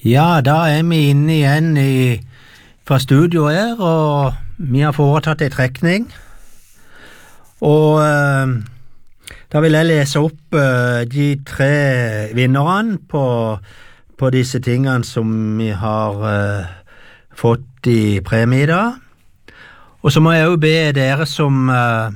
Ja, da vi inne igjen fra studio her, og vi har foretatt en trekning. Og da vil jeg lese opp de 3 vinnerne på disse tingene som vi har fått i premie da. Og så må jeg jo be dere som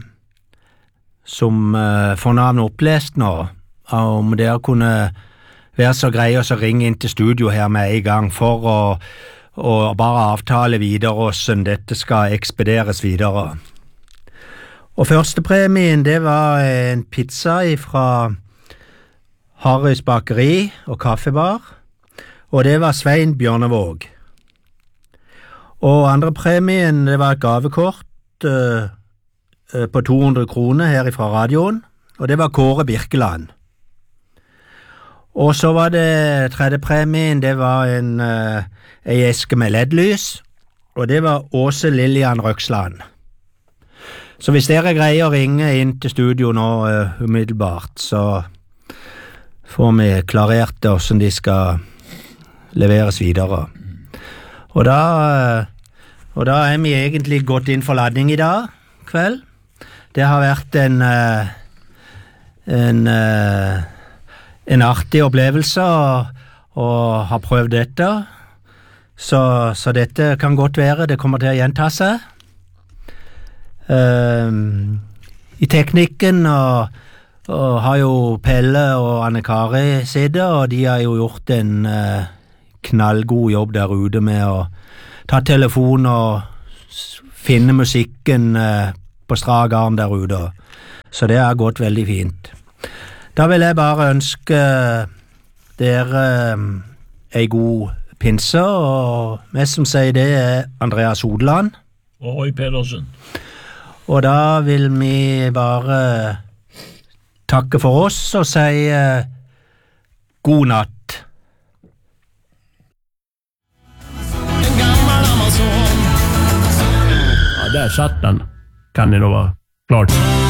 får navnet opplest nå, om dere kunne være så greie og så ringe inn til studio her med en gang for å bare avtale videre hvordan dette skal ekspederes videre. Og første premien, det var en pizza fra Harrys bakeri og kaffebar, og det var Svein Bjørnevåg. Og andre premien, det var et gavekort på 200 kroner her fra radioen, og det var Kåre Birkeland. Og så var det tredje premien, det var en eske med LED-lys, og det var Åse Lillian Røksland. Så hvis dere greier å ringe inn til studio nå umiddelbart, så får vi klarert hvordan de skal leveres videre. Og da vi egentlig gått inn for ladning i dag kveld. Det har vært en artig opplevelse å ha prøvd dette, så dette kan godt være, det kommer til å gjenta seg. I teknikken har jo Pelle og Anne-Kari siddet, og de har jo gjort en knallgod jobb der ute med å ta telefon og finne musikken på strak arm der ute, så det har gått veldig fint. Da vil jeg bare ønske dere en god pinse, og mest som sier det Andreas Hodeland. Og Roy Pedersen. Og da vil vi bare takke for oss og si god natt. Ja, der satt den. Kan det nå være klart.